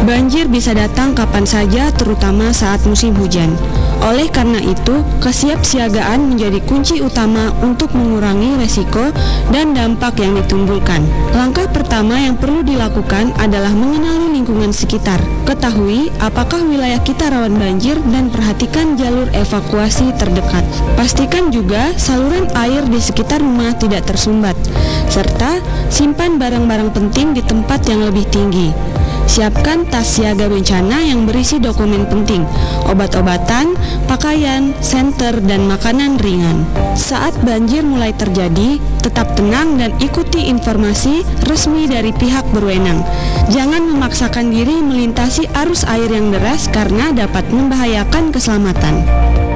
Banjir bisa datang kapan saja, terutama saat musim hujan. Oleh karena itu, kesiapsiagaan menjadi kunci utama untuk mengurangi resiko dan dampak yang ditimbulkan. Langkah pertama yang perlu dilakukan adalah mengenali lingkungan sekitar. Ketahui apakah wilayah kita rawan banjir dan perhatikan jalur evakuasi terdekat. Pastikan juga saluran air di sekitar rumah tidak tersumbat, serta simpan barang-barang penting di tempat yang lebih tinggi. Siapkan tas siaga bencana yang berisi dokumen penting, obat-obatan, pakaian, senter, dan makanan ringan. Saat banjir mulai terjadi, tetap tenang dan ikuti informasi resmi dari pihak berwenang. Jangan memaksakan diri melintasi arus air yang deras karena dapat membahayakan keselamatan.